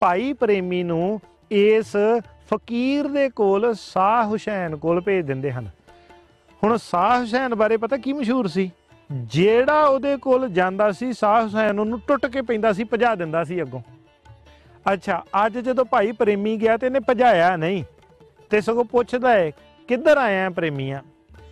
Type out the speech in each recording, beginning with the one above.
भाई प्रेमी नूं इस फकीर दे कोल शाह हुसैन कोल भेज दिंदे हन। हुण शाह हुसैन बारे पता की मशहूर सी, ਜਿਹੜਾ ਉਹਦੇ ਕੋਲ ਜਾਂਦਾ ਸੀ शाह हुसैन ਉਹਨੂੰ ਟੁੱਟ ਕੇ ਪੈਂਦਾ ਸੀ, ਭਜਾ ਦਿੰਦਾ ਸੀ ਅੱਗੋਂ। ਅੱਛਾ, ਅੱਜ ਜਦੋਂ ਭਾਈ ਪ੍ਰੇਮੀ ਗਿਆ ਤੇ ਇਹਨੇ ਭਜਾਇਆ ਨਹੀਂ, ਤੇ ਸਗੋਂ ਪੁੱਛਦਾ ਹੈ ਕਿੱਧਰ ਆਇਆ ਪ੍ਰੇਮੀਆ।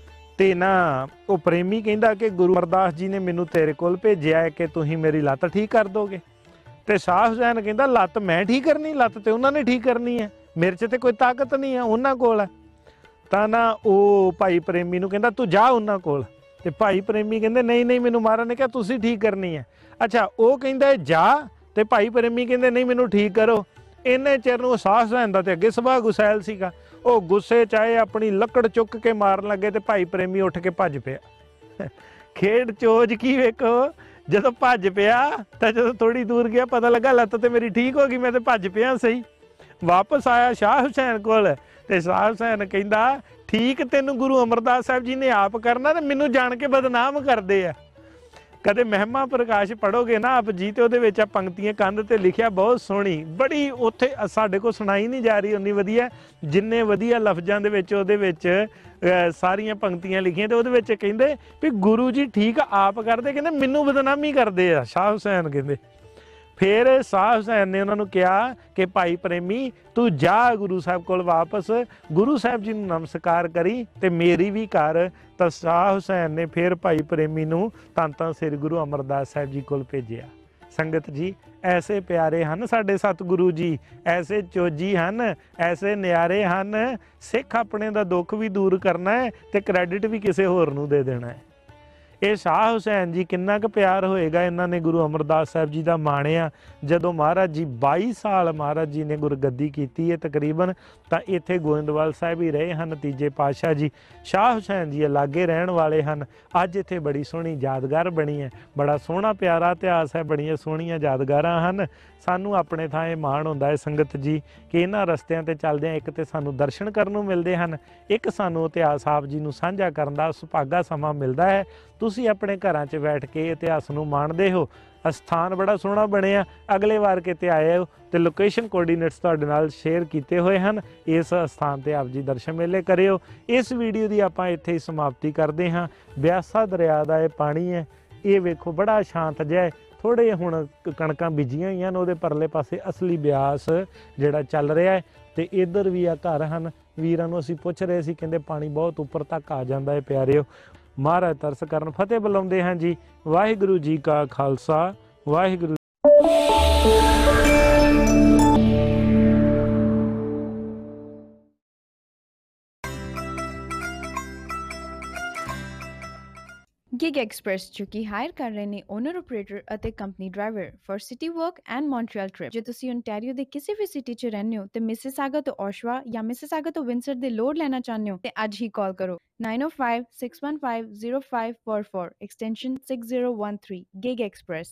ਤੇ ਨਾ ਉਹ ਪ੍ਰੇਮੀ ਕਹਿੰਦਾ ਕਿ ਗੁਰੂ ਅਮਰਦਾਸ ਜੀ ਨੇ ਮੈਨੂੰ ਤੇਰੇ ਕੋਲ ਭੇਜਿਆ ਹੈ ਕਿ ਤੁਸੀਂ ਮੇਰੀ ਲੱਤ ਠੀਕ ਕਰ ਦੋਗੇ। ਤੇ शाह हुसैन ਕਹਿੰਦਾ ਲੱਤ ਮੈਂ ਠੀਕ ਕਰਨੀ, ਲੱਤ ਤੇ ਉਹਨਾਂ ਨੇ ਠੀਕ ਕਰਨੀ ਹੈ, ਮੇਰੇ 'ਚ ਤੇ ਕੋਈ ਤਾਕਤ ਨਹੀਂ ਹੈ, ਉਹਨਾਂ ਕੋਲ ਹੈ। ਤਾਂ ਨਾ ਉਹ ਭਾਈ ਪ੍ਰੇਮੀ ਨੂੰ ਕਹਿੰਦਾ ਤੂੰ ਜਾ ਉਹਨਾਂ ਕੋਲ। ਤੇ ਭਾਈ ਪ੍ਰੇਮੀ ਕਹਿੰਦੇ ਨਹੀਂ ਨਹੀਂ, ਮੈਨੂੰ ਮਹਾਰਾਜ ਨੇ ਕਿਹਾ ਤੁਸੀਂ ਠੀਕ ਕਰਨੀ ਹੈ। ਅੱਛਾ, ਉਹ ਕਹਿੰਦਾ ਜਾ, ਤੇ ਭਾਈ ਪ੍ਰੇਮੀ ਕਹਿੰਦੇ ਨਹੀਂ ਮੈਨੂੰ ਠੀਕ ਕਰੋ। ਇੰਨੇ ਚਿਰ ਨੂੰ शाह हुसैन ਦਾ ਤੇ ਅੱਗੇ ਸੁਭਾਅ ਗੁਸੈਲ ਸੀਗਾ, ਉਹ ਗੁੱਸੇ 'ਚ ਆਏ ਆਪਣੀ ਲੱਕੜ ਚੁੱਕ ਕੇ ਮਾਰਨ ਲੱਗੇ ਤੇ ਭਾਈ ਪ੍ਰੇਮੀ ਉੱਠ ਕੇ ਭੱਜ ਪਿਆ। ਖੇਡ ਚੋਜ ਕੀ ਵੇਖੋ, ਜਦੋਂ ਭੱਜ ਪਿਆ ਤਾਂ ਜਦੋਂ ਥੋੜੀ ਦੂਰ ਗਿਆ ਪਤਾ ਲੱਗਾ ਲੱਤ ਤੇ ਮੇਰੀ ਠੀਕ ਹੋ ਗਈ, ਮੈਂ ਤੇ ਭੱਜ ਪਿਆ ਸਹੀ। ਵਾਪਸ ਆਇਆ शाह हुसैन ਕੋਲ ਤੇ शाह हुसैन ਕਹਿੰਦਾ ਠੀਕ ਤੈਨੂੰ ਗੁਰੂ ਅਮਰਦਾਸ ਸਾਹਿਬ ਜੀ ਨੇ ਆਪ ਕਰਨਾ ਤੇ ਮੈਨੂੰ ਜਾਣ ਕੇ ਬਦਨਾਮ ਕਰਦੇ ਆ। ਕਦੇ ਮਹਿਮਾ ਪ੍ਰਕਾਸ਼ ਪੜ੍ਹੋਗੇ ਨਾ ਆਪ ਜੀ ਤੇ ਉਹਦੇ ਵਿੱਚ ਆ ਪੰਕਤੀਆਂ ਕੰਧ ਤੇ ਲਿਖਿਆ ਬਹੁਤ ਸੋਹਣੀ, ਬੜੀ ਉੱਥੇ ਸਾਡੇ ਕੋਲ ਸੁਣਾਈ ਨਹੀਂ ਜਾ ਰਹੀ ਉਨੀ ਵਧੀਆ, ਜਿੰਨੇ ਵਧੀਆ ਲਫ਼ਜ਼ਾਂ ਦੇ ਵਿੱਚ ਉਹਦੇ ਵਿੱਚ ਸਾਰੀਆਂ ਪੰਕਤੀਆਂ ਲਿਖੀਆਂ। ਤੇ ਉਹਦੇ ਵਿੱਚ ਕਹਿੰਦੇ ਵੀ ਗੁਰੂ ਜੀ ਠੀਕ ਆਪ ਕਰਦੇ, ਕਹਿੰਦੇ ਮੈਨੂੰ ਬਦਨਾਮੀ ਕਰਦੇ ਆ शाह हुसैन ਕਹਿੰਦੇ। ਫਿਰ शाह हुसैन ने उन्होंने कहा कि भाई प्रेमी तू जा गुरु साहब कोल वापस, गुरु साहब जी नूं नमस्कार करी ते मेरी भी कर। तो शाह हुसैन ने फिर भाई प्रेमी नूं धन धन श्री गुरु अमरदास साहब जी कोल भेजिया। संगत जी ऐसे प्यारे हैं साडे सतगुरु जी, ऐसे चोजी हैं, ऐसे नियारे हैं। सिख अपने दा दुख भी दूर करना है ते क्रेडिट भी किसी होर नूं दे देना है। ਇਹ शाह हुसैन जी किन्ना क प्यार होएगा इन्हां ने गुरु अमरदास साहब जी का माणिया। जदों महाराज जी 22 साल महाराज जी ने गुरगद्दी की है तकरीबन, तो इत्थे गोइंदवाल साहब ही रहे हैं तीजे पातशाह जी। शाह हुसैन जी लागे रहन वाले हैं। अज इत्थे बड़ी सोहनी यादगार बनी है, बड़ा सोहना प्यारा इतिहास है, बड़ियां सोहणियां यादगारां हैं। सानू अपने थां इह माण हुंदा है संगत जी कि इन्हां रस्तियां ते चलदिआं एक ते सानू दर्शन करन नूं मिलदे हैं, एक सानू इतिहास आप जी नूं साझा करन दा सुभागा समा मिलदा है। तुसीं अपने घरां 'च बैठ के इतिहास नूं माणदे हो। अस्थान बड़ा सोहना बनिया, अगले वार किते आए हो तो लोकेशन कोआर्डीनेट्स तुहाडे नाल शेयर कीते होए हैं। इस अस्थान ते आप जी दर्शन मेले करिओ। इस वीडियो की आपां इत्थे ही समाप्ति करदे हां। ब्यासा दरिया दा इह पानी है, ये वेखो बड़ा शांत जिहा है। थोड़े हुण कणकां बीजियां होईयां ने, उहदे परले पासे असली ब्यास जिहड़ा चल रहा है। तो इधर भी आ घर हैं, वीरां नूं असीं पुछ रहे सी, कहंदे पानी बहुत उपर तक आ जांदा है प्यारिओ। महाराज तरस करन फतेह बुलाउंदे हैं जी। वाहिगुरू जी का खालसा, वाहिगुरू। गिग एक्सप्रेस जो कि हायर कर रहे ने ओनर ऑपरेटर ਅਤੇ company driver for city work and Montreal trip. ਜੇ ਤੁਸੀਂ ਓਨਟਾਰੀਓ ਦੇ ਕਿਸੇ ਵੀ ਸਿਟੀ 'ਚ ਰਹਿੰਦੇ ਹੋ ਤੇ ਮਿਸਿਸਾਗਾ ਤੋਂ ਓਸ਼ਵਾ ਜਾਂ ਮਿਸਿਸਾਗਾ ਤੋਂ ਵਿੰਸਰ ਦੇ ਲੋਡ ਲੈਣਾ ਚਾਹੁੰਦੇ ਹੋ ਤੇ ਅੱਜ ਹੀ ਕਾਲ ਕਰੋ 9056150544 extension 6013 gig express.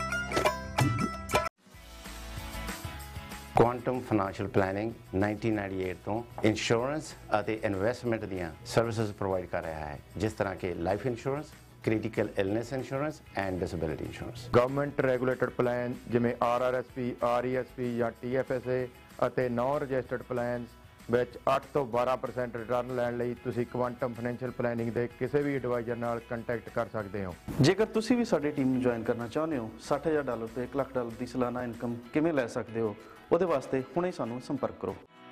Quantum financial planning 1998 ਤੋਂ ਇੰਸ਼ੋਰੈਂਸ ਅਤੇ ਇਨਵੈਸਟਮੈਂਟ ਦੀਆਂ ਸਰਵਿਸਿਜ਼ ਪ੍ਰੋਵਾਈਡ ਕਰ ਰਿਹਾ ਹੈ, ਜਿਸ ਤਰ੍ਹਾਂ ਕਿ life insurance, critical illness insurance and disability insurance. Government regulated plan ਜਿਵੇਂ RRSP, RESP ਜਾਂ TFSA ਅਤੇ ਨੌਨ ਰਜਿਸਟਰਡ ਪਲਾਨਸ ਵਿੱਚ 8 ਤੋਂ 12% ਰਿਟਰਨ ਲੈਣ ਲਈ ਤੁਸੀਂ ਕੁਆਂਟਮ ਫਾਈਨੈਂਸ਼ੀਅਲ ਪਲੈਨਿੰਗ ਦੇ ਕਿਸੇ ਵੀ ਐਡਵਾਈਜ਼ਰ ਨਾਲ ਕੰਟੈਕਟ ਕਰ ਸਕਦੇ ਹੋ। ਜੇਕਰ ਤੁਸੀਂ ਵੀ ਸਾਡੀ ਟੀਮ ਨੂੰ ਜੁਆਇਨ ਕਰਨਾ ਚਾਹੁੰਦੇ ਹੋ, $60,000 ਤੋਂ $1 ਲੱਖ ਦੀ ਸਾਲਾਨਾ ਇਨਕਮ ਕਿਵੇਂ ਲੈ ਸਕਦੇ ਹੋ, ਉਹਦੇ ਵਾਸਤੇ ਹੁਣੇ ਸਾਨੂੰ ਸੰਪਰਕ ਕਰੋ।